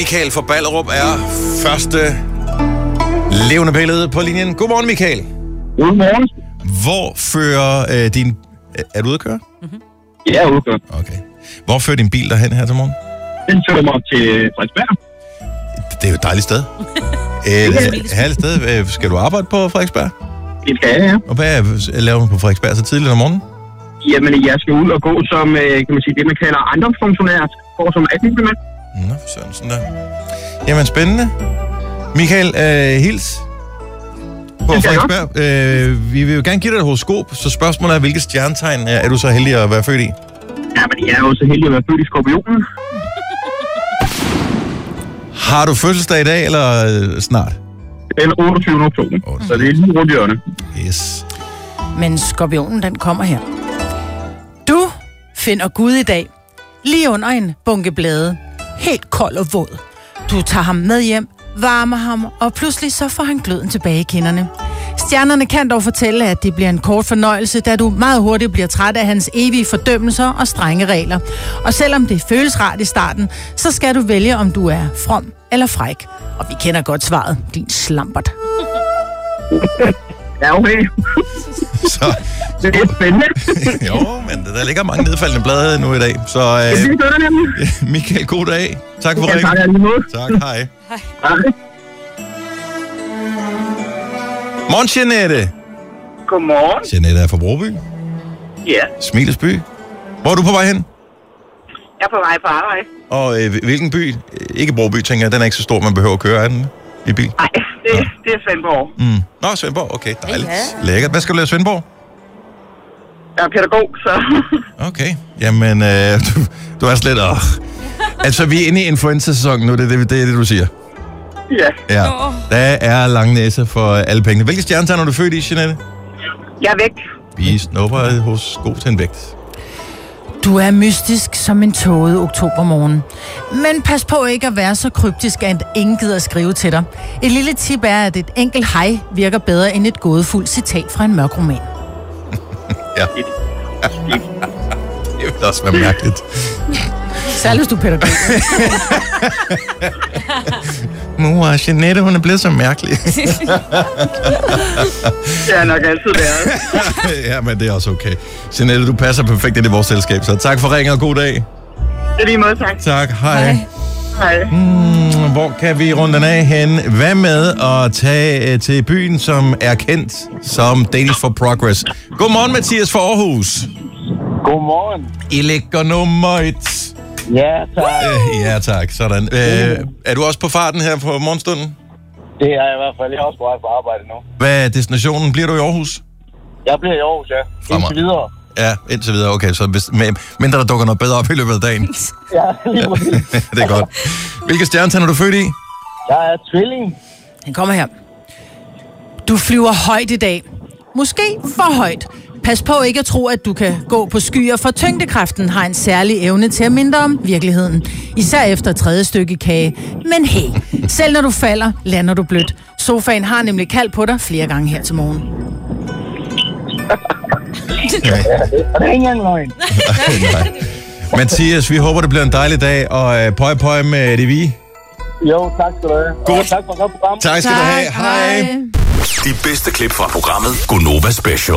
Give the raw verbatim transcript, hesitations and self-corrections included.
Michael fra Ballerup er første levende billede på linjen. Godmorgen, Michael. Godmorgen. Hvor fører øh, din... Er du ude at køre? Mm-hmm. Ja, jeg er ude at køre. Okay. Hvor fører din bil derhen her til morgen? Den fører mig til Frederiksberg. Det er jo et dejligt sted. Et herligt sted. Skal du arbejde på Frederiksberg? Det skal jeg, ja. Og hvad laver man på Frederiksberg så tidligt om morgenen? Jamen, jeg skal ud og gå som, kan man sige, det man kalder ejendomsfunktionær. Går som admin-mand. Nå, for sådan sådan der. Jamen, spændende. Michael, øh, hils på Frederiksberg. Øh, vi vil jo gerne give dig et horoskop, så spørgsmålet er, hvilket stjernetegn er du så heldig at være født i? Jamen, jeg er jo så heldig at være født i Skorpionen. Har du fødselsdag i dag, eller øh, snart? Den otteogtyvende oktober, oh. Så det er lige rundt hjørnet. Yes. Men Skorpionen, den kommer her. Du finder Gud i dag, lige under en bunke blade, helt kold og våd. Du tager ham med hjem, varmer ham, og pludselig så får han gløden tilbage i kinderne. Stjernerne kan dog fortælle, at det bliver en kort fornøjelse, da du meget hurtigt bliver træt af hans evige fordømmelser og strenge regler. Og selvom det føles rart i starten, så skal du vælge, om du er from eller fræk. Og vi kender godt svaret, din slampert. Ja, okay. Så... Det er spændende. Jo, men der ligger mange nedfaldende blade nu i dag. Så øh, det er det nemlig. Michael, god dag. Tak for ja, ringen. Tak, alligevel. Tak, hej. Hej. Hej. Morgen, Jeanette. Godmorgen. Jeanette er fra Broby. Ja. Smilesby. Hvor er du på vej hen? Jeg er på vej på arbejde. Og øh, hvilken by? Ikke Broby, tænker jeg. Den er ikke så stor, man behøver at køre af den i bil. Nej, det, ja. det er Svendborg. Mm. Nå, Svendborg. Okay, dejligt. Ja. Lækkert. Hvad skal du lave i Svendborg? Jeg er pædagog, så... Okay. Jamen, øh, du, du er slet... Åh. Altså, vi er inde i influenza-sæsonen nu. Det er det, det, er det, du siger. Ja. Ja. Der er lange næse for alle pengene. Hvilke stjernetegn er du født i, Jeanette? Jeg er væk. Vi snupper hos god til en vægt. Du er mystisk som en tåget oktobermorgen. Men pas på ikke at være så kryptisk, at ingen gider at skrive til dig. Et lille tip er, at et enkelt hej virker bedre end et gådefuldt citat fra en mørk roman. Ja. Det vil også være mærkeligt. Særligt hvis du er pædagog. Mor, Jeanette, hun er blevet så mærkelig. Det er nok altid været. Ja, men det er også okay. Jeanette, du passer perfekt ind i vores selskab, så tak for ringen og god dag. Det er lige måde, tak. Tak, hej. Hej. Hej. Hmm, hvor kan vi runde den af hen? Hvad med at tage til byen, som er kendt som Danish for Progress? Godmorgen, Mathias fra Aarhus. Godmorgen. I ligger nummer et. Ja, tak. Øh, ja, tak. Sådan. Øh, er du også på farten her på morgenstunden? Det er jeg i hvert fald. Jeg er også på vej på arbejde nu. Hvad er destinationen? Bliver du i Aarhus? Jeg bliver i Aarhus, ja. Indtil videre. Ja, indtil videre. Okay, så hvis, med, mindre der dukker noget bedre op i løbet af dagen. Ja, lige præcis. Det er godt. Hvilke stjernetegn er du født i? Jeg er tvilling. Den kommer her. Du flyver højt i dag. Måske for højt. Pas på ikke at tro, at du kan gå på skyer, for tyngdekraften har en særlig evne til at minde om virkeligheden. Især efter tredje stykke kage. Men hey, selv når du falder, lander du blødt. Sofaen har nemlig kaldt på dig flere gange her til morgen. Ja. Det er ikke engang løgn. Mathias, vi håber, det bliver en dejlig dag, og øh, pøj pøj med det vi. Jo, tak skal du have. God. Og tak for et godt program. Tak skal du have. Hej. De bedste klip fra programmet Gonova Special.